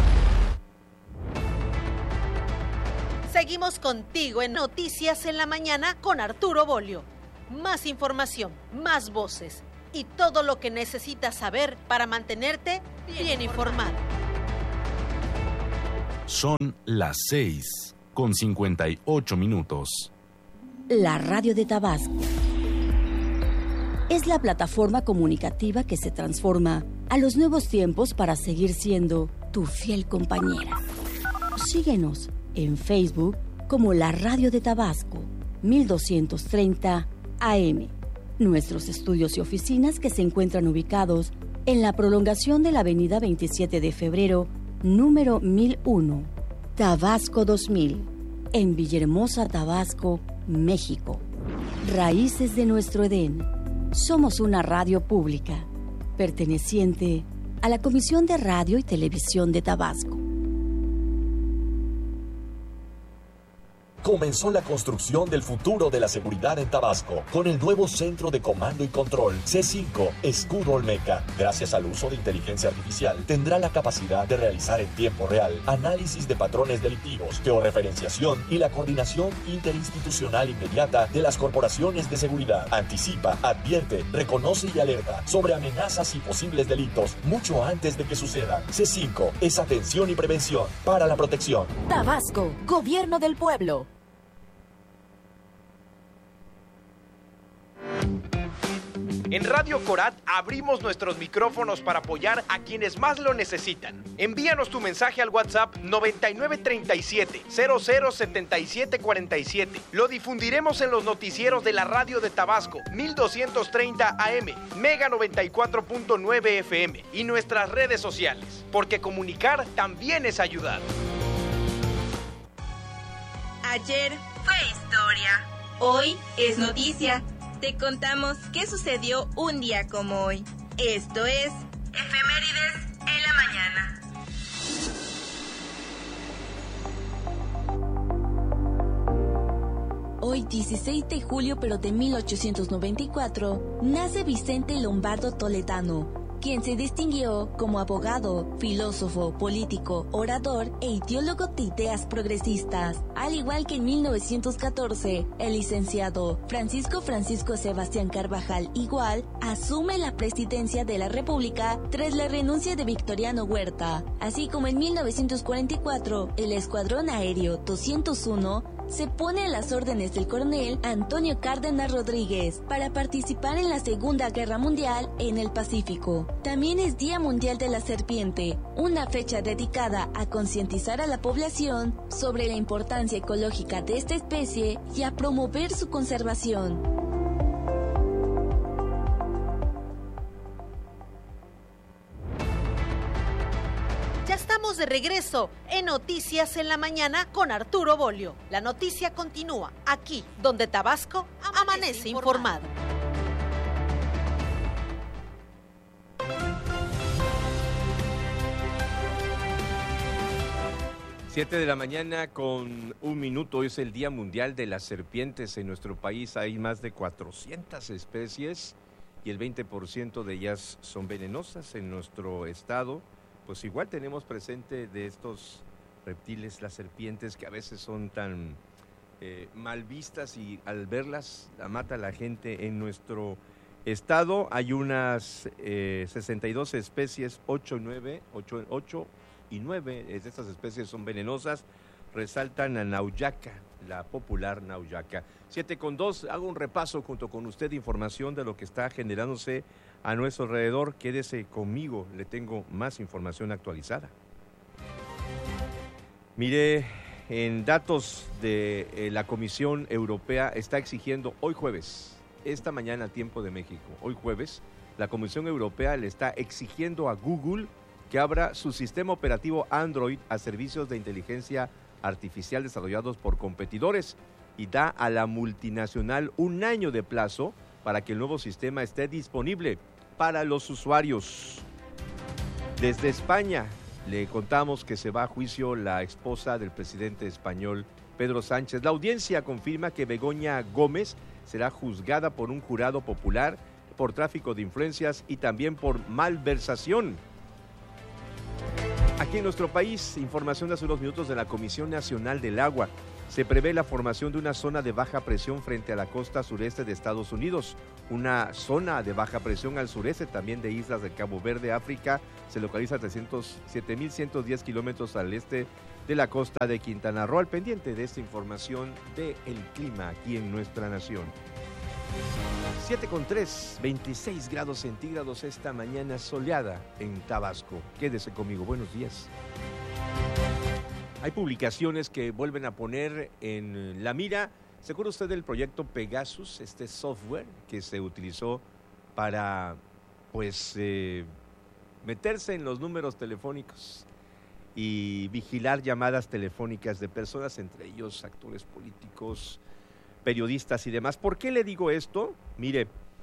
Seguimos contigo en Noticias en la Mañana con Arturo Bolio. Más información, más voces y todo lo que necesitas saber para mantenerte bien informado. Son las 6:58. La Radio de Tabasco es la plataforma comunicativa que se transforma a los nuevos tiempos para seguir siendo tu fiel compañera. Síguenos en Facebook como la Radio de Tabasco, 1230 AM. Nuestros estudios y oficinas que se encuentran ubicados en la prolongación de la avenida 27 de febrero, número 1001, Tabasco 2000, en Villahermosa, Tabasco, México. Raíces de nuestro Edén. Somos una radio pública, perteneciente a la Comisión de Radio y Televisión de Tabasco. Comenzó la construcción del futuro de la seguridad en Tabasco con el nuevo Centro de Comando y Control C5 Escudo Olmeca. Gracias al uso de inteligencia artificial, tendrá la capacidad de realizar en tiempo real análisis de patrones delictivos, georreferenciación y la coordinación interinstitucional inmediata de las corporaciones de seguridad. Anticipa, advierte, reconoce y alerta sobre amenazas y posibles delitos mucho antes de que sucedan. C5 es atención y prevención para la protección. Tabasco, Gobierno del Pueblo. En Radio Corat abrimos nuestros micrófonos para apoyar a quienes más lo necesitan. Envíanos tu mensaje al WhatsApp 9937-007747. Lo difundiremos en los noticieros de la Radio de Tabasco, 1230 AM, Mega 94.9 FM y nuestras redes sociales, porque comunicar también es ayudar. Ayer fue historia, hoy es noticia. Te contamos qué sucedió un día como hoy. Esto es Efemérides en la Mañana. Hoy, 16 de julio pero de 1894, nace Vicente Lombardo Toledano, quien se distinguió como abogado, filósofo, político, orador e ideólogo de ideas progresistas. Al igual que en 1914, el licenciado Francisco Sebastián Carvajal Igual asume la presidencia de la República tras la renuncia de Victoriano Huerta. Así como en 1944, el Escuadrón Aéreo 201 se pone a las órdenes del coronel Antonio Cárdenas Rodríguez para participar en la Segunda Guerra Mundial en el Pacífico. También es Día Mundial de la Serpiente, una fecha dedicada a concientizar a la población sobre la importancia ecológica de esta especie y a promover su conservación. Estamos de regreso en Noticias en la Mañana con Arturo Bolio. La noticia continúa aquí, donde Tabasco amanece informado. Siete de la mañana con 1 minuto. Hoy es el Día Mundial de las Serpientes. En nuestro país hay más de 400 especies y el 20% de ellas son venenosas. En nuestro estado, pues igual tenemos presente de estos reptiles, las serpientes, que a veces son tan mal vistas y al verlas la mata la gente. En nuestro estado hay unas 62 especies, 8 y 9 de estas especies son venenosas. Resaltan a Nauyaca, la popular Nauyaca. 7:02, hago un repaso junto con usted de información de lo que está generándose a nuestro alrededor. Quédese conmigo, le tengo más información actualizada. Mire, en datos de la Comisión Europea está exigiendo hoy jueves, esta mañana a tiempo de México, hoy jueves, la Comisión Europea le está exigiendo a Google que abra su sistema operativo Android a servicios de inteligencia artificial desarrollados por competidores. y da a la multinacional un año de plazo para que el nuevo sistema esté disponible para los usuarios. Desde España le contamos que se va a juicio la esposa del presidente español Pedro Sánchez. La audiencia confirma que Begoña Gómez será juzgada por un jurado popular por tráfico de influencias y también por malversación. Aquí en nuestro país, información de hace unos minutos de la Comisión Nacional del Agua. Se prevé la formación de una zona de baja presión frente a la costa sureste de Estados Unidos. Una zona de baja presión al sureste también de islas de Cabo Verde, África. Se localiza a 7.110 kilómetros al este de la costa de Quintana Roo. Al pendiente de esta información del clima aquí en nuestra nación. 7:3, 26 grados centígrados esta mañana soleada en Tabasco. Quédese conmigo, buenos días. Hay publicaciones que vuelven a poner en la mira. ¿Se acuerda usted del proyecto Pegasus, este software que se utilizó para, meterse en los números telefónicos y vigilar llamadas telefónicas de personas, entre ellos actores políticos, periodistas y demás? ¿Por qué le digo esto? Mire,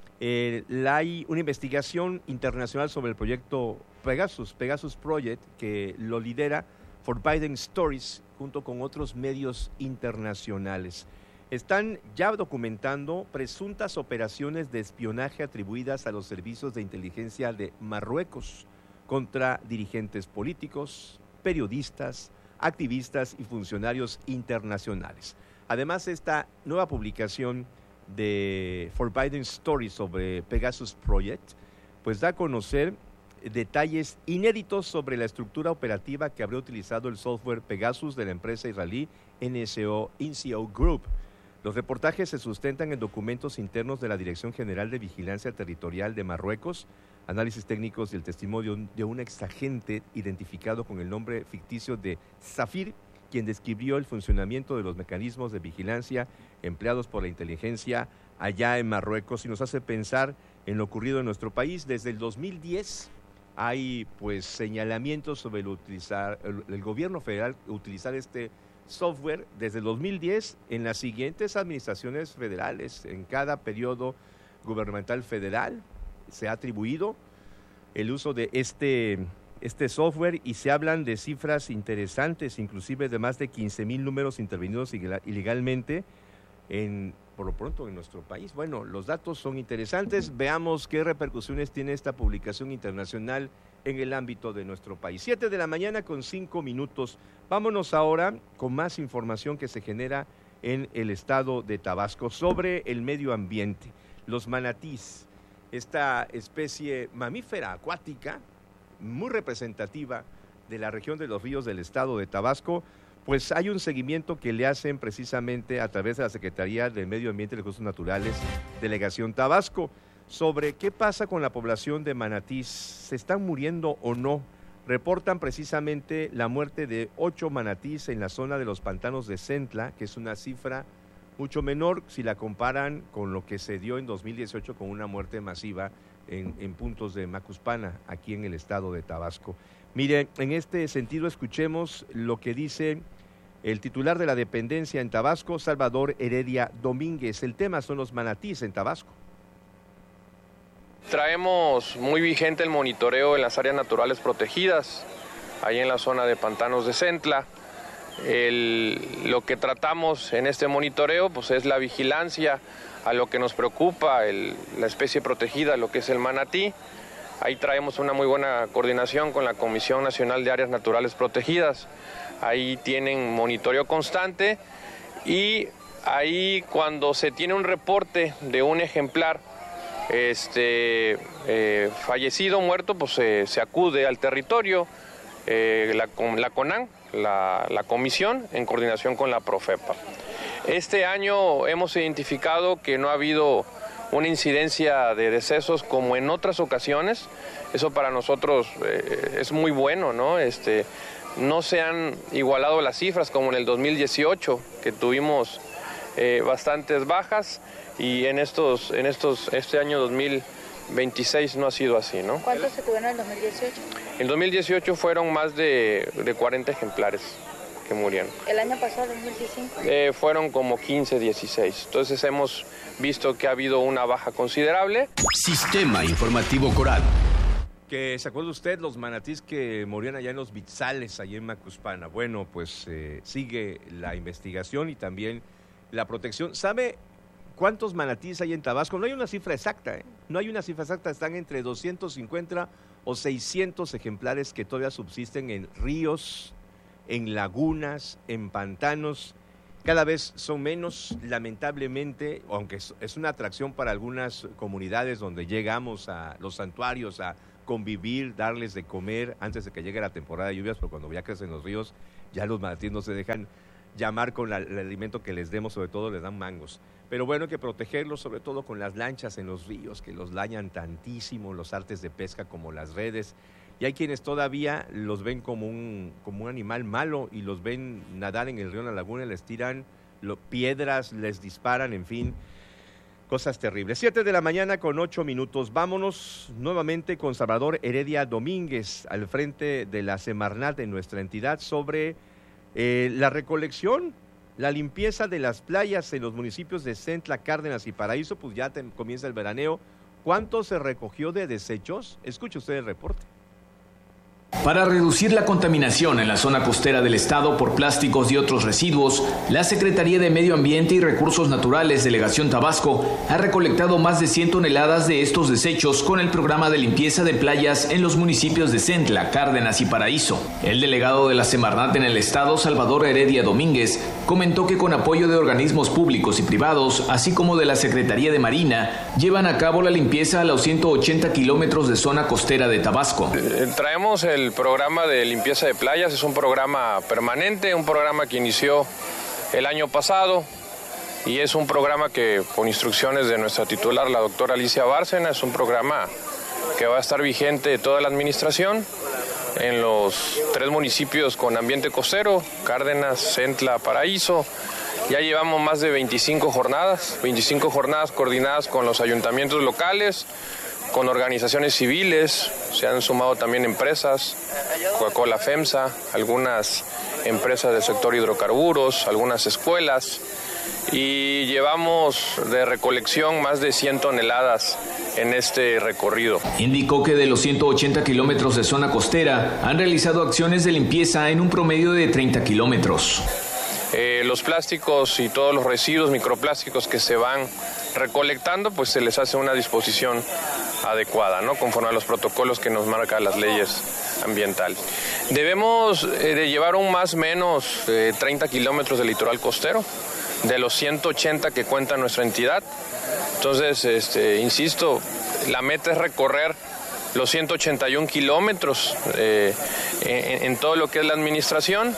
hay una investigación internacional sobre el proyecto Pegasus Project, que lo lidera Forbidden Stories junto con otros medios internacionales. Están ya documentando presuntas operaciones de espionaje atribuidas a los servicios de inteligencia de Marruecos contra dirigentes políticos, periodistas, activistas y funcionarios internacionales. Además, esta nueva publicación de Forbidden Stories sobre Pegasus Project, pues da a conocer detalles inéditos sobre la estructura operativa que habría utilizado el software Pegasus de la empresa israelí NCO Group. Los reportajes se sustentan en documentos internos de la Dirección General de Vigilancia Territorial de Marruecos, análisis técnicos y el testimonio de un exagente identificado con el nombre ficticio de Zafir, quien describió el funcionamiento de los mecanismos de vigilancia empleados por la inteligencia allá en Marruecos, y nos hace pensar en lo ocurrido en nuestro país. Desde el 2010 hay señalamientos sobre el gobierno federal utilizar este software desde el 2010 en las siguientes administraciones federales. En cada periodo gubernamental federal se ha atribuido el uso de este software, y se hablan de cifras interesantes, inclusive de más de 15,000 números intervenidos ilegalmente por lo pronto en nuestro país. Bueno, los datos son interesantes. Veamos qué repercusiones tiene esta publicación internacional en el ámbito de nuestro país. 7:05 a.m. Vámonos ahora con más información que se genera en el estado de Tabasco sobre el medio ambiente. Los manatís, esta especie mamífera acuática muy representativa de la región de los ríos del estado de Tabasco, pues hay un seguimiento que le hacen precisamente a través de la Secretaría del Medio Ambiente y Recursos Naturales, Delegación Tabasco, sobre qué pasa con la población de manatís. ¿Se están muriendo o no? Reportan precisamente la muerte de 8 manatís en la zona de los pantanos de Centla, que es una cifra mucho menor si la comparan con lo que se dio en 2018 con una muerte masiva en puntos de Macuspana, aquí en el estado de Tabasco. Mire, en este sentido escuchemos lo que dice el titular de la dependencia en Tabasco, Salvador Heredia Domínguez. El tema son los manatís en Tabasco. Traemos muy vigente el monitoreo en las áreas naturales protegidas, ahí en la zona de pantanos de Centla. Lo que tratamos en este monitoreo pues es la vigilancia a lo que nos preocupa, la especie protegida, lo que es el manatí. Ahí traemos una muy buena coordinación con la Comisión Nacional de Áreas Naturales Protegidas. Ahí tienen monitoreo constante, y ahí cuando se tiene un reporte de un ejemplar fallecido, muerto, pues se acude al territorio, la CONAN, la comisión, en coordinación con la Profepa. Este año hemos identificado que no ha habido una incidencia de decesos como en otras ocasiones. Eso para nosotros es muy bueno, ¿no? No se han igualado las cifras como en el 2018, que tuvimos bastantes bajas, y en este año 2026 no ha sido así, ¿no? ¿Cuántos se tuvieron en el 2018? En 2018 fueron más de 40 ejemplares. que murieron. ¿El año pasado, 2015? Fueron como 15, 16. Entonces hemos visto que ha habido una baja considerable. Sistema Informativo Coral. Que se acuerda usted los manatís que morían allá en los Vitzales, allá en Macuspana. Bueno, pues sigue la investigación y también la protección. ¿Sabe cuántos manatíes hay en Tabasco? No hay una cifra exacta, no hay una cifra exacta. Están entre 250 o 600 ejemplares que todavía subsisten en ríos, en lagunas, en pantanos. Cada vez son menos, lamentablemente, aunque es una atracción para algunas comunidades donde llegamos a los santuarios a convivir, darles de comer antes de que llegue la temporada de lluvias, pero cuando ya crecen los ríos, ya los manatíes no se dejan llamar con el alimento que les demos, sobre todo les dan mangos. Pero bueno, hay que protegerlos, sobre todo con las lanchas en los ríos, que los dañan tantísimo, los artes de pesca como las redes. Y hay quienes todavía los ven como un animal malo y los ven nadar en el río, en la laguna, les tiran piedras, les disparan, en fin, cosas terribles. 7:08 a.m. Vámonos nuevamente con Salvador Heredia Domínguez al frente de la Semarnat de nuestra entidad sobre la recolección, la limpieza de las playas en los municipios de Centla, Cárdenas y Paraíso. Pues ya comienza el veraneo. ¿Cuánto se recogió de desechos? Escuche usted el reporte. Para reducir la contaminación en la zona costera del estado por plásticos y otros residuos, la Secretaría de Medio Ambiente y Recursos Naturales, Delegación Tabasco, ha recolectado más de 100 toneladas de estos desechos con el programa de limpieza de playas en los municipios de Centla, Cárdenas y Paraíso. El delegado de la Semarnat en el estado, Salvador Heredia Domínguez, comentó que con apoyo de organismos públicos y privados, así como de la Secretaría de Marina, llevan a cabo la limpieza a los 180 kilómetros de zona costera de Tabasco. Traemos el programa de limpieza de playas, es un programa permanente, un programa que inició el año pasado y es un programa que, con instrucciones de nuestra titular, la doctora Alicia Bárcena, es un programa que va a estar vigente toda la administración en los 3 municipios con ambiente costero, Cárdenas, Centla, Paraíso. Ya llevamos más de 25 jornadas coordinadas con los ayuntamientos locales, con organizaciones civiles, se han sumado también empresas, Coca-Cola, FEMSA, algunas empresas del sector hidrocarburos, algunas escuelas, y llevamos de recolección más de 100 toneladas en este recorrido. Indicó que de los 180 kilómetros de zona costera han realizado acciones de limpieza en un promedio de 30 kilómetros. Los plásticos y todos los residuos microplásticos que se van recolectando, pues se les hace una disposición adecuada, ¿no? Conforme a los protocolos que nos marcan las leyes ambientales. Debemos de llevar un más o menos 30 kilómetros de litoral costero, de los 180 que cuenta nuestra entidad. Entonces, insisto, la meta es recorrer los 181 kilómetros en todo lo que es la administración.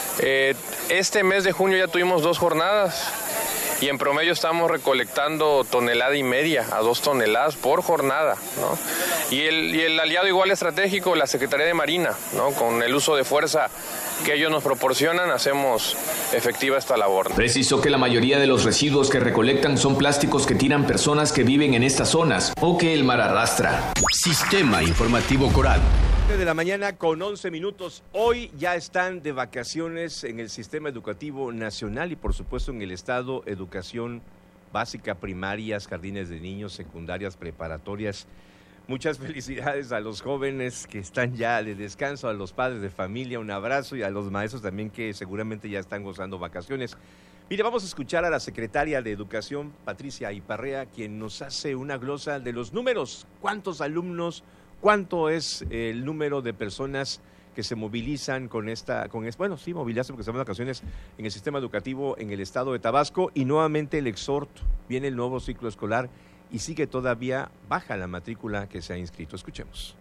Este mes de junio ya tuvimos 2 jornadas y en promedio estamos recolectando 1,5 toneladas a 2 toneladas por jornada, ¿no? Y el aliado igual estratégico, la Secretaría de Marina, ¿no? Con el uso de fuerza que ellos nos proporcionan, hacemos efectiva esta labor. Precisó que la mayoría de los residuos que recolectan son plásticos que tiran personas que viven en estas zonas o que el mar arrastra. Sistema Informativo Coral. De la mañana con 11 minutos. Hoy ya están de vacaciones en el sistema educativo nacional y por supuesto en el estado, educación básica, primarias, jardines de niños, secundarias, preparatorias. Muchas felicidades a los jóvenes que están ya de descanso, a los padres de familia, un abrazo, y a los maestros también que seguramente ya están gozando vacaciones. Mire, vamos a escuchar a la secretaria de Educación, Patricia Iparrea, quien nos hace una glosa de los números. ¿Cuántos alumnos? ¿Cuánto es el número de personas que se movilizan movilizarse porque están de vacaciones en el sistema educativo en el estado de Tabasco? Y nuevamente el exhorto, viene el nuevo ciclo escolar y sigue todavía baja la matrícula que se ha inscrito. Escuchemos.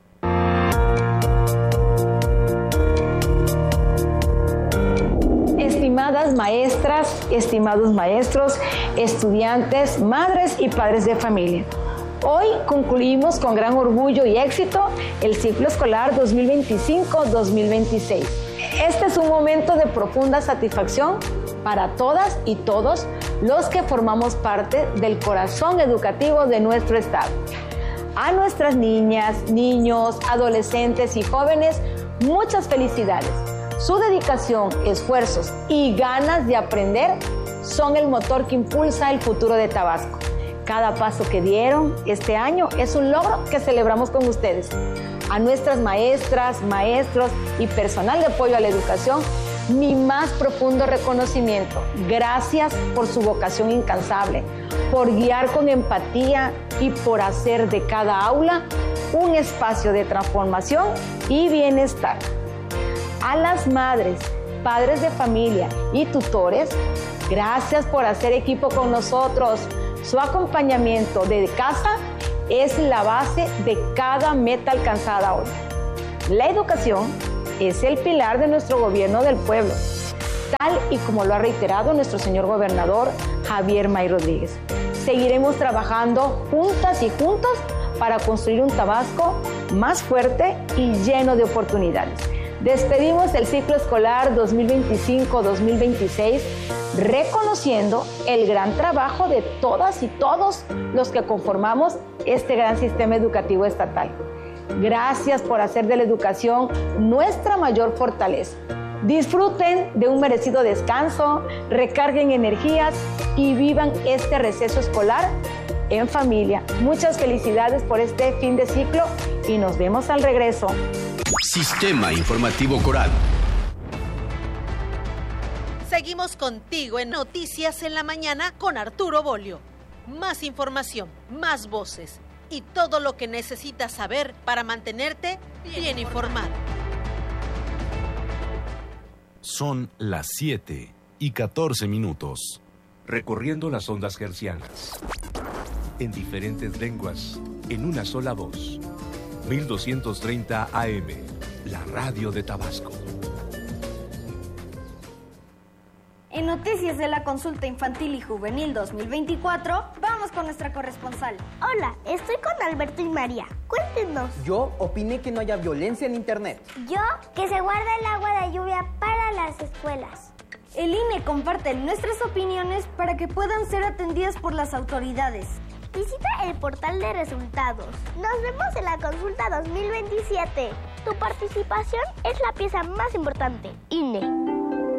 Estimadas maestras, estimados maestros, estudiantes, madres y padres de familia. Hoy concluimos con gran orgullo y éxito el ciclo escolar 2025-2026. Este es un momento de profunda satisfacción para todas y todos los que formamos parte del corazón educativo de nuestro estado. A nuestras niñas, niños, adolescentes y jóvenes, muchas felicidades, Su dedicación, esfuerzos y ganas de aprender son el motor que impulsa el futuro de Tabasco. Cada paso que dieron este año es un logro que celebramos con ustedes. A nuestras maestras, maestros y personal de apoyo a la educación, mi más profundo reconocimiento. Gracias por su vocación incansable, por guiar con empatía y por hacer de cada aula un espacio de transformación y bienestar. A las madres, padres de familia y tutores, gracias por hacer equipo con nosotros. Su acompañamiento de casa es la base de cada meta alcanzada hoy. La educación es el pilar de nuestro gobierno del pueblo, tal y como lo ha reiterado nuestro señor gobernador Javier May Rodríguez. Seguiremos trabajando juntas y juntos para construir un Tabasco más fuerte y lleno de oportunidades. Despedimos el ciclo escolar 2025-2026 reconociendo el gran trabajo de todas y todos los que conformamos este gran sistema educativo estatal. Gracias por hacer de la educación nuestra mayor fortaleza. Disfruten de un merecido descanso, recarguen energías y vivan este receso escolar en familia. Muchas felicidades por este fin de ciclo y nos vemos al regreso. Sistema Informativo Coral. Seguimos contigo en Noticias en la Mañana con Arturo Bolio. Más información, más voces y todo lo que necesitas saber para mantenerte bien informado. Son las 7:14. Recorriendo las ondas hercianas. En diferentes lenguas, en una sola voz. 1230 AM, la radio de Tabasco. En Noticias de la Consulta Infantil y Juvenil 2024, vamos con nuestra corresponsal. Hola, estoy con Alberto y María. Cuéntenos. Yo opiné que no haya violencia en Internet. Yo, que se guarde el agua de lluvia para las escuelas. El INE comparte nuestras opiniones para que puedan ser atendidas por las autoridades. Visita el portal de resultados. Nos vemos en la consulta 2027. Tu participación es la pieza más importante. INE.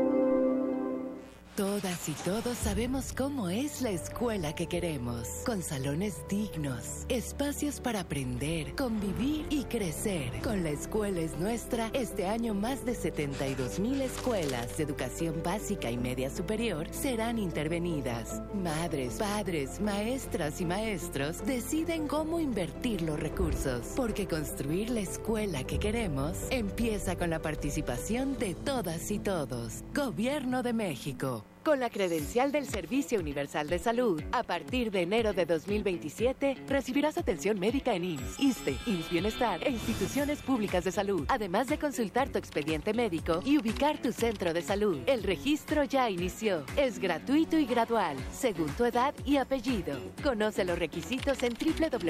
Todas y todos sabemos cómo es la escuela que queremos, con salones dignos, espacios para aprender, convivir y crecer. Con La Escuela es Nuestra, este año más de 72,000 escuelas de educación básica y media superior serán intervenidas. Madres, padres, maestras y maestros deciden cómo invertir los recursos, porque construir la escuela que queremos empieza con la participación de todas y todos. Gobierno de México. Con la credencial del Servicio Universal de Salud, a partir de enero de 2027, recibirás atención médica en IMSS, ISSSTE, IMSS Bienestar e instituciones públicas de salud, además de consultar tu expediente médico y ubicar tu centro de salud. El registro ya inició. Es gratuito y gradual, según tu edad y apellido. Conoce los requisitos en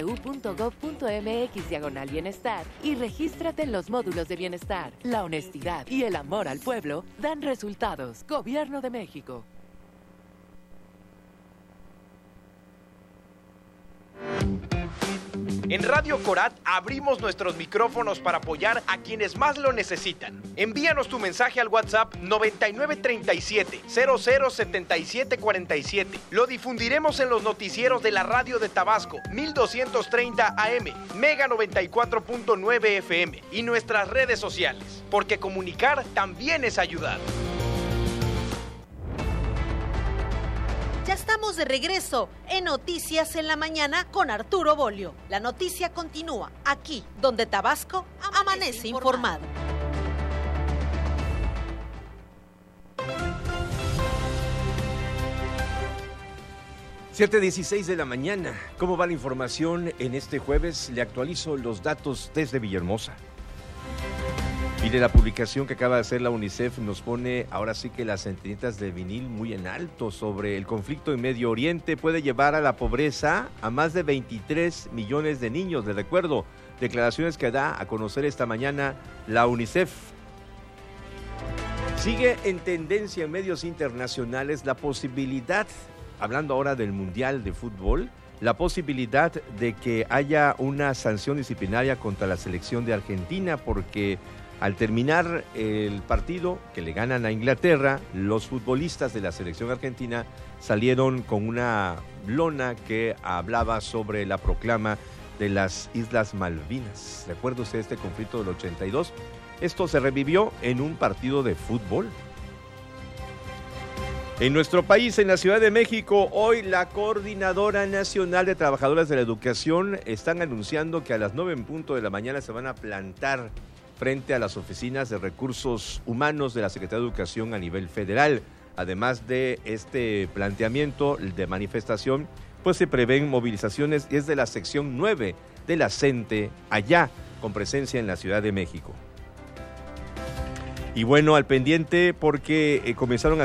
www.gov.mx/bienestar y regístrate en los módulos de bienestar. La honestidad y el amor al pueblo dan resultados. Gobierno de México. En Radio Corat abrimos nuestros micrófonos para apoyar a quienes más lo necesitan. Envíanos tu mensaje al WhatsApp 9937-007747. Lo difundiremos en los noticieros de la radio de Tabasco, 1230 AM, Mega 94.9 FM y nuestras redes sociales, porque comunicar también es ayudar. Ya estamos de regreso en Noticias en la Mañana con Arturo Bolio. La noticia continúa aquí, donde Tabasco amanece informado. (7:16 de la mañana). ¿Cómo va la información en este jueves? Le actualizo los datos desde Villahermosa. Y de la publicación que acaba de hacer la UNICEF nos pone ahora sí que las centenitas de vinil muy en alto sobre el conflicto en Medio Oriente puede llevar a la pobreza a más de 23 millones de niños. Les recuerdo, declaraciones que da a conocer esta mañana la UNICEF. Sigue en tendencia en medios internacionales la posibilidad, hablando ahora del Mundial de Fútbol, la posibilidad de que haya una sanción disciplinaria contra la selección de Argentina porque Al terminar el partido, que le ganan a Inglaterra, los futbolistas de la selección argentina salieron con una lona que hablaba sobre la proclama de las Islas Malvinas. ¿Recuerda usted este conflicto del 82? Esto se revivió en un partido de fútbol. En nuestro país, en la Ciudad de México, hoy la Coordinadora Nacional de Trabajadoras de la Educación están anunciando que a las 9 en punto de la mañana se van a plantar frente a las oficinas de recursos humanos de la Secretaría de Educación a nivel federal. Además de este planteamiento de manifestación, pues se prevén movilizaciones desde la sección 9 de la CENTE, allá, con presencia en la Ciudad de México. Y bueno, al pendiente porque comenzaron a